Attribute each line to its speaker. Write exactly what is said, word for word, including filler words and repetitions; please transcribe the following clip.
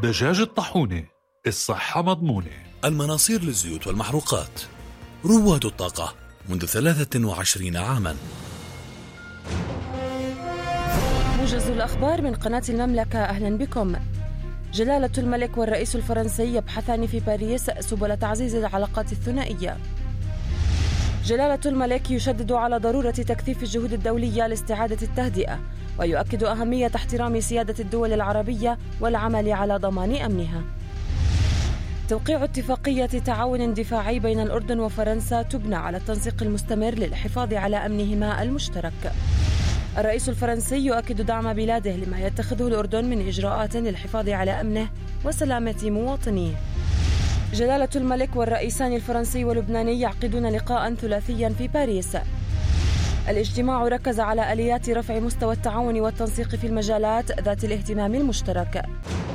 Speaker 1: دجاج الطاحونة، الصحة مضمونة.
Speaker 2: المناصير للزيوت والمحروقات، رواد الطاقة منذ ثلاثة وعشرين عاما.
Speaker 3: موجز الأخبار من قناة المملكة، أهلا بكم. جلالة الملك والرئيس الفرنسي يبحثان في باريس سبل تعزيز العلاقات الثنائية. جلالة الملك يشدد على ضرورة تكثيف الجهود الدولية لاستعادة التهدئة، ويؤكد أهمية احترام سيادة الدول العربية والعمل على ضمان أمنها. توقيع اتفاقية تعاون دفاعي بين الأردن وفرنسا تبنى على التنسيق المستمر للحفاظ على أمنهما المشترك. الرئيس الفرنسي يؤكد دعم بلاده لما يتخذه الأردن من إجراءات للحفاظ على أمنه وسلامة مواطنيه. جلالة الملك والرئيسان الفرنسي واللبناني يعقدون لقاء ثلاثيا في باريس. الاجتماع ركز على آليات رفع مستوى التعاون والتنسيق في المجالات ذات الاهتمام المشترك.